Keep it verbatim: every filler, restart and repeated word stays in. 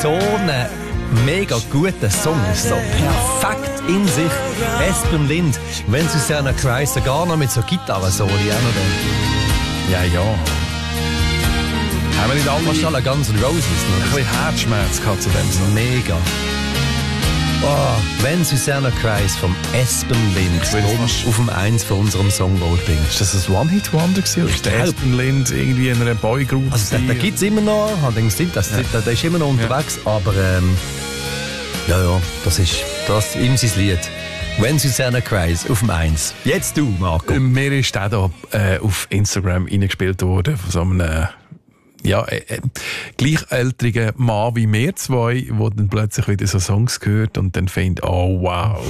so ein mega guter Song. Ist so perfekt in sich. Espen Lind, wenn Susanna Kreis sogar noch mit so Gitarren-Soli auch noch dann. Ja, ja. Haben wir nicht alle Fast alle Guns N' Roses noch. ein bisschen Herzschmerz gehabt zu dem Song? Mega. Oh, wenn Susanna Kreis vom Espen Lind auf dem eins von unserem Songvoting. Ist das ein One-Hit-Wonder gewesen? Oder ist der Espen Lind irgendwie in einer Boygroup? Also, da gibt es immer noch, das, ja. der, der ist immer noch unterwegs, ja. aber ähm, ja, ja, das ist das ihm sein Lied. Wenn Susanna Kreis auf dem eins. Jetzt du, Marco. Äh, mir ist der da äh, auf Instagram reingespielt worden von so einem äh, ja, äh, äh, gleichaltrigen Mann wie wir zwei, der dann plötzlich wieder so Songs hört und dann findet, oh wow.